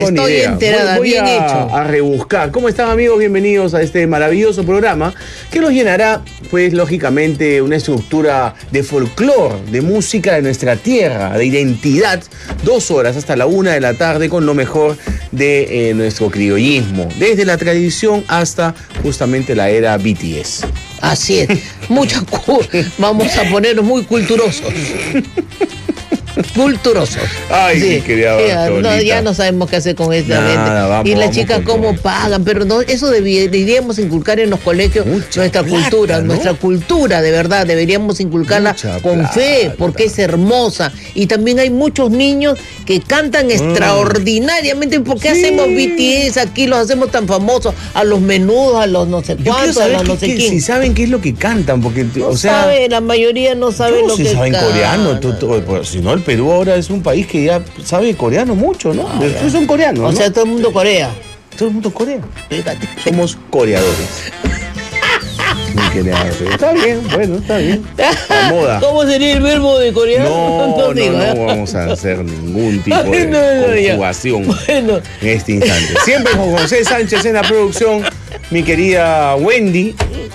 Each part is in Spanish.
Estoy enterada, voy bien hecho. A rebuscar. ¿Cómo están, amigos? Bienvenidos a este maravilloso programa que nos llenará, pues, lógicamente, una estructura de folclore, de música de nuestra tierra, de identidad. 2 horas hasta la 1 de la tarde con lo mejor de nuestro criollismo, desde la tradición hasta justamente la era BTS. Así es. Vamos a ponernos muy culturosos. Culturosos. Ay, sí. Mi querida ya no sabemos qué hacer con esta gente. Y las chicas cómo pagan, pero no, eso deberíamos inculcar en los colegios nuestra cultura, ¿no? Nuestra cultura, de verdad, deberíamos inculcarla con fe, porque es hermosa. Y también hay muchos niños que cantan extraordinariamente. ¿Por qué hacemos BTS aquí? Los hacemos tan famosos, a los Menudos, a los no sé cuántos, a los no sé quién. Si saben qué es lo que cantan, porque, no sabe, la mayoría no sabe lo que saben cantan. Coreano, si no, el Perú ahora es un país que ya sabe coreano mucho, ¿no? Ustedes son coreanos, o sea, todo el mundo corea. Todo el mundo corea. Somos coreadores. Está bien, bueno, está bien. La moda. ¿Cómo sería el verbo de coreano? No vamos a hacer ningún tipo de conjugación en este instante. Siempre con José Sánchez en la producción, mi querida Winnie.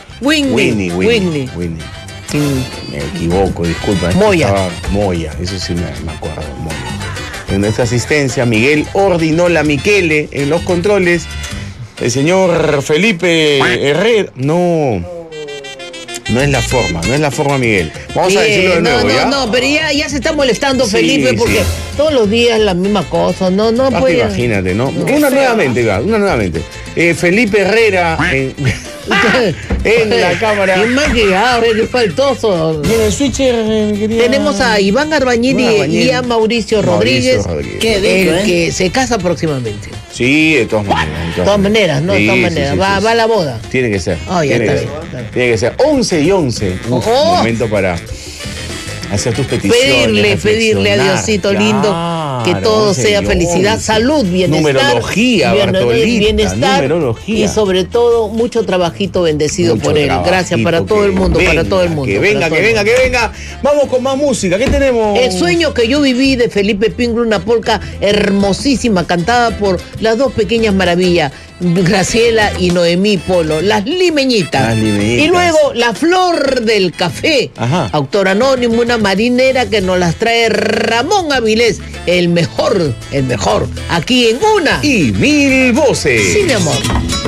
Me equivoco, disculpa. Moya, eso sí me acuerdo, Moya. En nuestra asistencia, Miguel Ordinola Michele en los controles. El señor Felipe Herrera. No es la forma, Miguel. Vamos a decirlo de nuevo, ¿ya? No, pero ya se está molestando Felipe porque todos los días la misma cosa. No puede. Imagínate, ¿no? Una nuevamente. Felipe Herrera en la cámara. Es más que es faltoso. En el switcher, mi querida. Tenemos a Iván Arbañini y a Mauricio Rodríguez, que se casa próximamente. Sí, de todas maneras. De todas maneras. Va a la boda. Tiene que ser. Tiene que ser 11 y 11. Un momento para hacer tus peticiones. Pedirle a Diosito lindo que todo sea felicidad, salud, bienestar. Numerología, Bartolita. Bienestar. Numerología. Y sobre todo, mucho trabajito bendecido por él. Gracias para todo el mundo, para todo el mundo. Que venga. Vamos con más música. ¿Qué tenemos? El sueño que yo viví de Felipe Pingle, una polca hermosísima, cantada por las dos pequeñas maravillas, Graciela y Noemí Polo, las limeñitas. Y luego La Flor del Café, autor anónimo, una marinera que nos las trae Ramón Avilés, el mejor, aquí en Una y Mil Voces. Sí, mi amor.